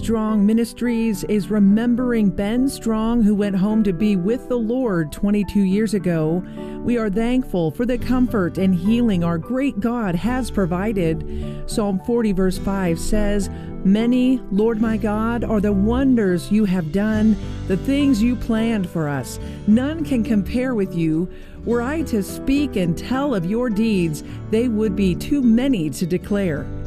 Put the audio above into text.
Strong Ministries is remembering Ben Strong, who went home to be with the Lord 22 years ago. We are thankful for the comfort and healing our great God has provided. Psalm 40 verse 5 says, "Many, Lord my God, are the wonders you have done, the things you planned for us. None can compare with you. Were I to speak and tell of your deeds, they would be too many to declare."